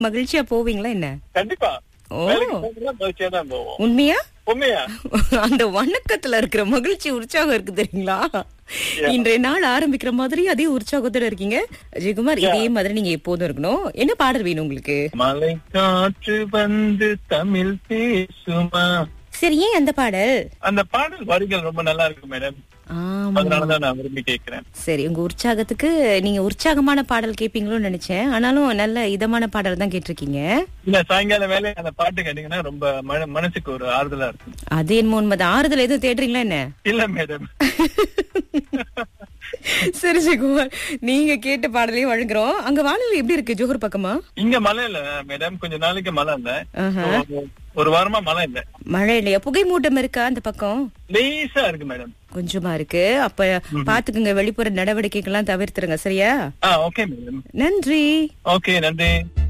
மகிழ்ச்சியா போவீங்களா என்ன? கண்டிப்பா ஓ, வேலைக்கு போகும்போது மகிழ்ச்சியா தான் போவோம். உண்மையா? உண்மையா? அந்த வணக்கத்துல இருக்கிற மகிழ்ச்சி உற்சாகம் இருக்கு தெரியுங்களா? இன்றைய நாள் ஆரம்பிக்கிற மாதிரி அதே உற்சாகத்தோட இருக்கீங்க ஜெயக்குமார். இதே மாதிரி நீங்க எப்போதும் இருக்கணும். என்ன பாடல் வேணும் உங்களுக்கு? மலை காற்று வந்து தமிழ் பேசுமா. சரி, ஏன் அந்த பாடல்? அந்த பாடல் வரிகள் ரொம்ப நல்லா இருக்கு மேடம். ஆமா, அதனாலதான் நான் விரும்பி கேட்கிறேன். சரி, உங்க உற்சாகத்துக்கு நீங்க உற்சாகமான பாடல் கேட்பீங்களோன்னு நினைச்சேன். ஆனாலும் நல்ல இதமான பாடல் தான் கேட்டிருக்கீங்க. இல்ல, சாயங்கால வேலை அந்த பாட்டு கேட்டீங்கன்னா ரொம்ப மனசுக்கு ஒரு ஆறுதலா இருக்கும். அது என்னமோ உண்மைதான். ஆறுதல் எதுவும் தேடுறீங்களா என்ன? இல்ல மேடம். சரி ஜெயக்குமார், நீங்க கேட்ட பாடலையும் வழங்குறோம். அங்க வானிலை எப்படி இருக்கு ஜோஹர் பக்கமா? இங்க மழை இல்ல மேடம், கொஞ்ச நாளைக்கு மழை இல்ல. ஆஹா. ஒரு வாரமா மழை இல்ல. மழை இல்லையா? புகை மூட்டம் இருக்கா அந்த பக்கம்? லேசா இருக்கு மேடம். கொஞ்சமா இருக்கு. அப்ப பாத்துக்குங்க, வெளிப்புற நடவடிக்கைகள்லாம் தவிர்த்துருங்க. சரியா? Okay madam. நன்றி. ஓகே, நன்றி.